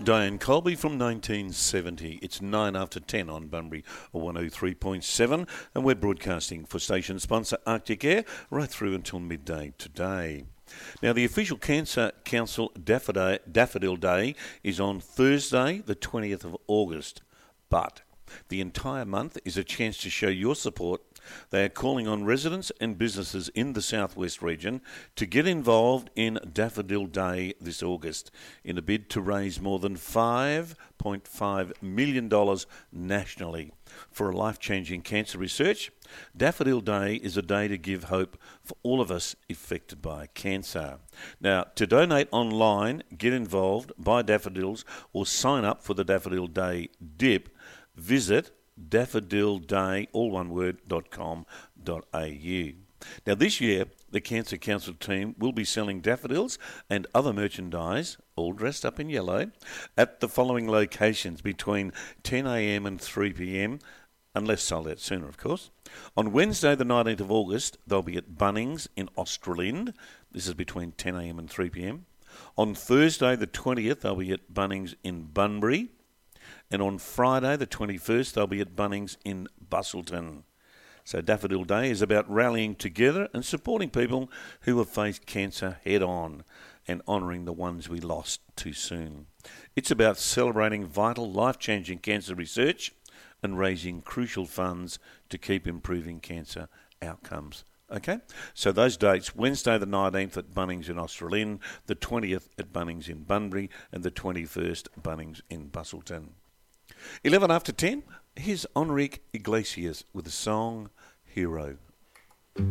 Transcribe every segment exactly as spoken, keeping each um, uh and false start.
Diane Colby from nineteen seventy. It's nine after ten on Bunbury one oh three point seven, and we're broadcasting for station sponsor Arctic Air right through until midday today. Now, the official Cancer Council Daffodil, Daffodil Day is on Thursday, the twentieth of August, but the entire month is a chance to show your support. They are calling on residents and businesses in the southwest region to get involved in Daffodil Day this August in a bid to raise more than five point five million dollars nationally for a life-changing cancer research. Daffodil Day is a day to give hope for all of us affected by cancer. Now, to donate online, get involved, buy daffodils, or sign up for the Daffodil Day dip, visit daffodilday, all one word, dot com dot a u. Now, this year, the Cancer Council team will be selling daffodils and other merchandise, all dressed up in yellow, at the following locations between ten a.m. and three p.m, unless sold out sooner, of course. On Wednesday, the nineteenth of August, they'll be at Bunnings in Australind. This is between ten a.m. and three p.m. On Thursday, the twentieth, they'll be at Bunnings in Bunbury. And on Friday, the twenty-first, they'll be at Bunnings in Busselton. So Daffodil Day is about rallying together and supporting people who have faced cancer head-on and honouring the ones we lost too soon. It's about celebrating vital, life-changing cancer research and raising crucial funds to keep improving cancer outcomes. Okay, so those dates, Wednesday the nineteenth at Bunnings in Australind, the twentieth at Bunnings in Bunbury, and the twenty-first Bunnings in Busselton. eleven after ten, here's Enrique Iglesias with the song Hero. Let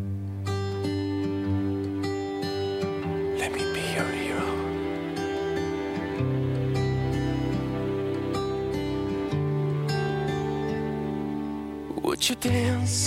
me be your hero. Would you dance